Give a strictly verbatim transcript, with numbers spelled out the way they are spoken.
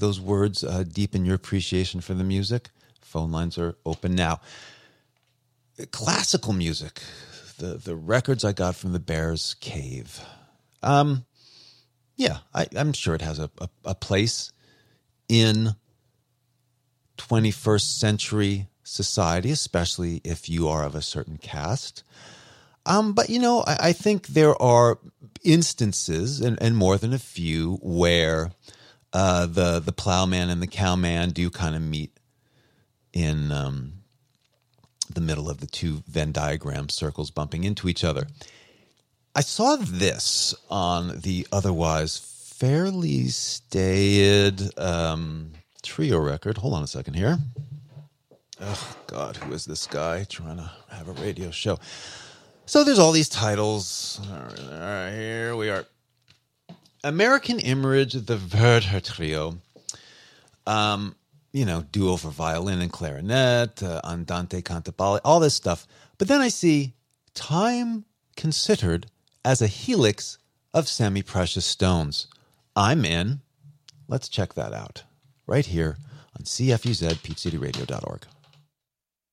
those words uh, deepen your appreciation for the music, phone lines are open now. Classical music, the, the records I got from the Bears Cave. Um, yeah, I, I'm sure it has a, a, a place in twenty-first century society, especially if you are of a certain caste. Um, but, you know, I, I think there are instances, and, and more than a few, where uh, the the plowman and the cowman do kind of meet in um, the middle of the two Venn diagram circles bumping into each other. I saw this on the otherwise fairly staid um, trio record. Hold on a second here. Oh, God, who is this guy trying to have a radio show? So there's all these titles. All right, all right, here we are. American Image, the Werther Trio. Um, you know, duo for violin and clarinet, uh, Andante Cantabile, all this stuff. But then I see Time Considered as a helix of semi-precious stones. I'm in. Let's check that out. Right here on C F U Z, peach city radio dot org.